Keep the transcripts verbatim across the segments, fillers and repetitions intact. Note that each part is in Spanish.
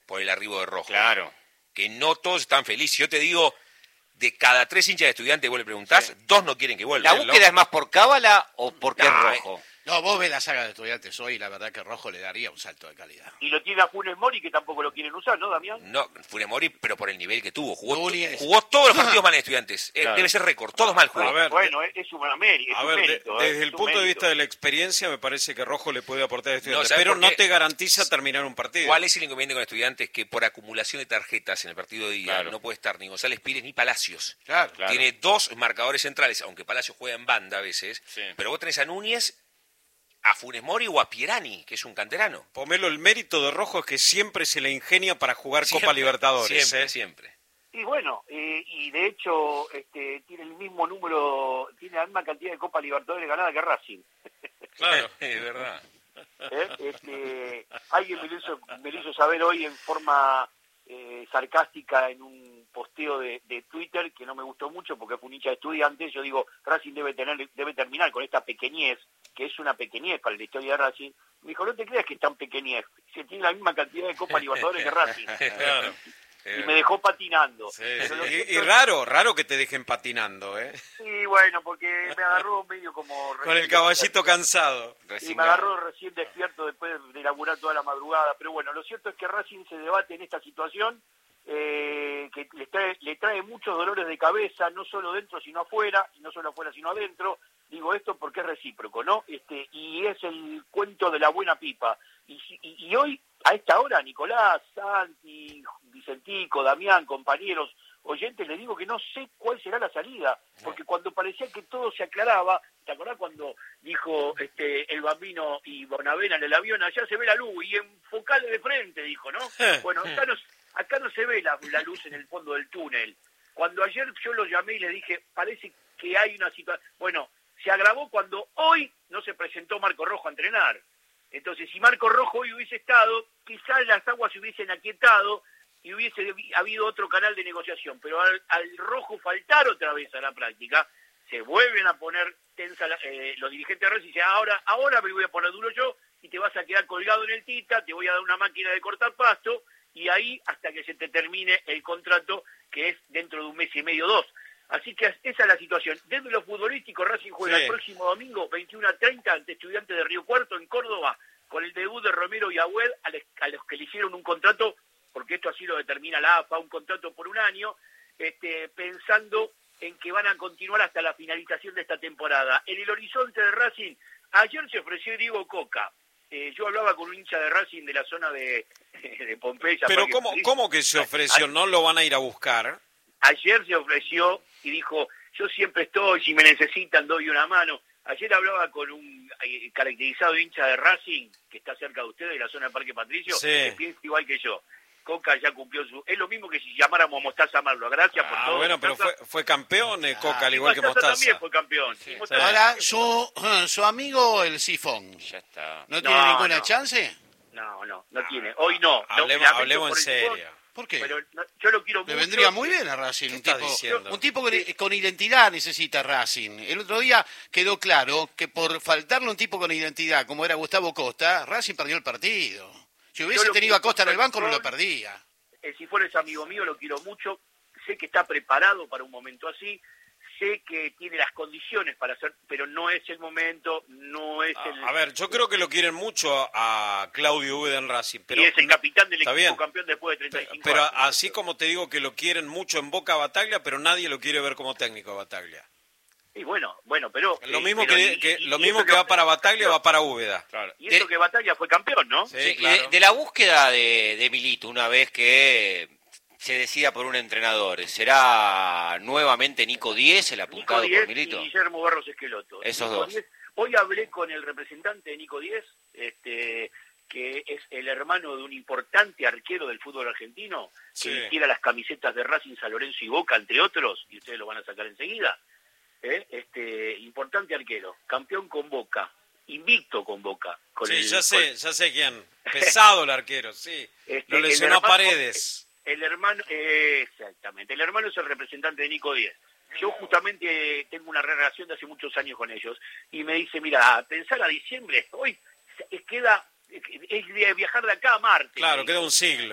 por el arribo de Rojo. Claro. Que no todos están felices. Yo te digo, de cada tres hinchas de Estudiantes vos le preguntás, sí. dos no quieren que vuelva. ¿La búsqueda es más por cábala o porque no, es Rojo? No, vos ves la saga de Estudiantes hoy y la verdad que Rojo le daría un salto de calidad. Y lo tiene a Funes Mori, que tampoco lo quieren usar, ¿no, Damián? No, Funes Mori, pero por el nivel que tuvo. Jugó, Núñez. jugó todos los partidos mal en Estudiantes. Claro. Debe ser récord, todos mal jugó. A ver, bueno, es, es un mérito. A es ver, un mérito, de, eh, desde el un punto mérito. de vista de la experiencia, me parece que Rojo le puede aportar a Estudiantes, No, pero no qué? te garantiza terminar un partido. ¿Cuál es el inconveniente con Estudiantes? Que por acumulación de tarjetas en el partido de ida Claro. no puede estar ni González Pires ni Palacios. Claro. Claro. Tiene dos marcadores centrales, aunque Palacios juega en banda a veces, Sí. pero vos tenés a Núñez, a Funes Mori o a Pierani, que es un canterano. Pomelo, el mérito de Rojo es que siempre se le ingenia para jugar Siempre, Copa Libertadores. Siempre, ¿eh? siempre. Y bueno, eh, y de hecho este, tiene el mismo número, tiene la misma cantidad de Copa Libertadores ganada que Racing. Claro. Es verdad. ¿Eh? Este, alguien me lo, hizo, me lo hizo saber hoy en forma eh, sarcástica en un posteo de, de Twitter que no me gustó mucho porque fue un hincha de Estudiantes. Yo digo, Racing debe tener debe terminar con esta pequeñez, que es una pequeñez para la historia de Racing. Me dijo, no te creas que es tan pequeñez, se tiene la misma cantidad de Copa Libertadores que Racing. Claro. Y me dejó patinando. Sí, Pero sí. lo Y, cierto y es- raro, raro que te dejen patinando, ¿eh? Sí, bueno, porque me agarró medio como... Con el caballito cansado. Y me agarró recién despierto después de laburar toda la madrugada. Pero bueno, lo cierto es que Racing se debate en esta situación eh, que le trae, le trae muchos dolores de cabeza, no solo dentro sino afuera, y no solo afuera sino adentro. Digo esto porque es recíproco, ¿no? Este y es el cuento de la buena pipa. Y, y, y hoy, a esta hora, Nicolás, Santi, Vicentico, Damián, compañeros, oyentes, les digo que no sé cuál será la salida, porque cuando parecía que todo se aclaraba, ¿te acordás cuando dijo este el Bambino y Bonavena en el avión, allá se ve la luz, y enfocale de frente, dijo, ¿no? Bueno, acá no, acá no se ve la, la luz en el fondo del túnel. Cuando ayer yo lo llamé y le dije, parece que hay una situación, bueno, se agravó cuando hoy no se presentó Marco Rojo a entrenar. Entonces, si Marco Rojo hoy hubiese estado, quizás las aguas se hubiesen aquietado y hubiese habido otro canal de negociación, pero al, al Rojo faltar otra vez a la práctica, se vuelven a poner tensa la, eh, los dirigentes de Racing y dicen, ahora, ahora me voy a poner duro yo y te vas a quedar colgado en el tita, te voy a dar una máquina de cortar pasto y ahí hasta que se te termine el contrato que es dentro de un mes y medio, dos. Así que esa es la situación. Desde lo futbolístico, Racing juega Sí. el próximo domingo, veintiuno a treinta, ante Estudiantes de Río Cuarto, en Córdoba, con el debut de Romero y Agüed, a, les, a los que le hicieron un contrato, porque esto así lo determina la A F A, un contrato por un año, este, pensando en que van a continuar hasta la finalización de esta temporada. En el horizonte de Racing, ayer se ofreció Diego Coca. Eh, yo hablaba con un hincha de Racing de la zona de, de Pompeya. Pero Parque ¿cómo, Feliz. ¿cómo que se ofreció? ¿No lo van a ir a buscar? Ayer se ofreció y dijo, yo siempre estoy, si me necesitan doy una mano. Ayer hablaba con un eh, caracterizado hincha de Racing, que está cerca de ustedes, de la zona del Parque Patricio, Sí. que piensa igual que yo. Coca ya cumplió su... Es lo mismo que si llamáramos a Mostaza Marlo. Gracias por Ah, todo. bueno, pero Mostaza. fue, fue campeón eh, Coca, al igual que Mostaza Mostaza. también fue campeón. Sí, Y Mostaza- Ahora, su, su amigo el Sifón, Ya está. ¿no tiene No, ninguna no. chance? No, no, no tiene. Hoy no. No, Hablemos, lamento hablemos en por el serio. Sifón, ¿Por qué? Pero no, yo lo quiero Le mucho. vendría muy bien a Racing. ¿Qué Un estás tipo, diciendo? un tipo con, con identidad necesita Racing. El otro día quedó claro que por faltarle un tipo con identidad, como era Gustavo Costa, Racing perdió el partido. Si hubiese Yo lo tenido a quiero Costa en el mucho, banco, no lo Ron. perdía. Eh, si fueres amigo mío, lo quiero mucho. Sé que está preparado para un momento así. Sé que tiene las condiciones para hacer, pero no es el momento, no es el... A ver, yo creo que lo quieren mucho a Claudio Úbeda en Racing, pero y es el capitán del está equipo bien. campeón después de treinta y Pero, cinco pero años. así como te digo que lo quieren mucho en Boca Bataglia, pero nadie lo quiere ver como técnico de Bataglia. Y bueno, bueno, pero... Lo eh, mismo pero que, y- que y- lo y mismo eso que va para Bataglia va para Úbeda. Claro. Y eso De- que Batalla fue campeón, ¿no? Sí, Sí, y claro. de, de la búsqueda de, de Milito, una vez que se decida por un entrenador, ¿será nuevamente Nico Díez el Nico apuntado Díez por Milito? y Guillermo Barros Esqueloto. Esos Nico dos. Díez. Hoy hablé con el representante de Nico Díez, este, que es el hermano de un importante arquero del fútbol argentino, Sí. que vistiera las camisetas de Racing, San Lorenzo y Boca, entre otros, y ustedes lo van a sacar enseguida. ¿Eh? Este, importante arquero, campeón con Boca, invicto con Boca. Con Sí, el- ya con- sé, ya sé quién. Pesado el arquero, sí. Este, Lo el lesionó a hermano- Paredes. El hermano, eh, exactamente, el hermano es el representante de Nico Díez. Yo justamente tengo una relación de hace muchos años con ellos y me dice, mira, pensar a diciembre, hoy es, queda, es de viajar de acá a Marte. Claro, me queda dijo. un siglo.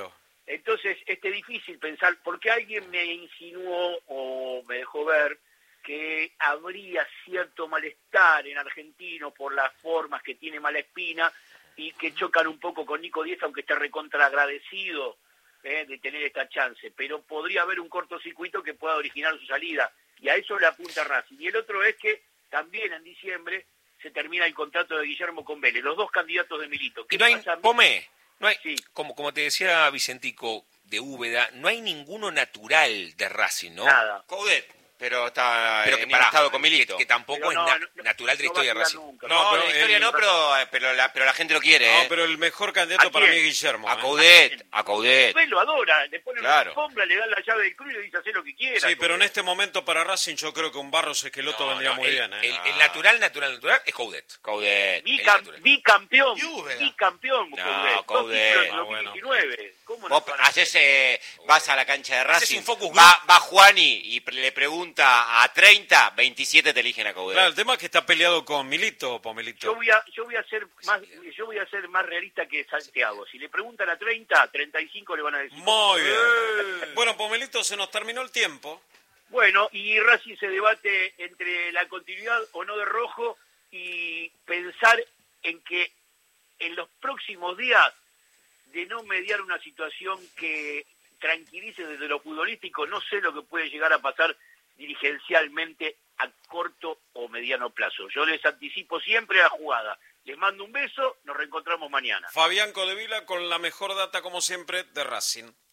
Entonces, este es difícil pensar, porque alguien me insinuó o me dejó ver que habría cierto malestar en Argentino por las formas que tiene Malaspina y que chocan un poco con Nico Díez, aunque esté recontra agradecido eh, de tener esta chance. Pero podría haber un cortocircuito que pueda originar su salida, y a eso le apunta Racing. Y el otro es que también en diciembre se termina el contrato de Guillermo con Vélez, los dos candidatos de Milito. Y no hay, pasa? Pome, no hay, Sí. como, como te decía Vicentico de Úbeda, no hay ninguno natural de Racing, ¿no? Nada. Coudet, pero está Pero en que, pará, estado con Milito. que, que tampoco Pero es no, na- no, natural de la no va a historia de jugar Racing. nunca. No, No, pero la historia el- no, pero, eh, pero, la, pero la gente lo quiere, No, ¿eh? pero el mejor candidato ¿A para mí quién? es Guillermo. A ¿eh? Coudet, a Coudet. Él lo adora, le ponen Claro. una alfombra, le dan la llave del club y le dice hacer lo que quiera. Sí, pero en este momento para Racing yo creo que un Barros Esqueloto No, vendría no, muy el, bien. ¿eh? el- el natural, natural, natural es Coudet. Coudet. Bicam- natural. bicampeón, Y Úbeda. bicampeón, No, Coudet. Dos Coudet. títulos en Ah, dos mil diecinueve. ¿Cómo no Vos van a hacer? haces, eh, vas a la cancha de Haces Racing, un focus group. va, va Juani y pre- le pregunta a treinta, veintisiete te eligen a Coudet. Claro, el tema es que está peleado con Milito, Pomelito. Yo voy a, yo voy a ser más, yo voy a ser más realista que Santiago. Si le preguntan a treinta, treinta y cinco le van a decir. Muy bien. "Eh". Bueno, Pomelito, se nos terminó el tiempo. Bueno, y Racing se debate entre la continuidad o no de Rojo y pensar en que en los próximos días, de no mediar una situación que tranquilice desde lo futbolístico, no sé lo que puede llegar a pasar dirigencialmente a corto o mediano plazo. Yo les anticipo siempre la jugada. Les mando un beso, nos reencontramos mañana. Fabián Codevila con la mejor data, como siempre, de Racing.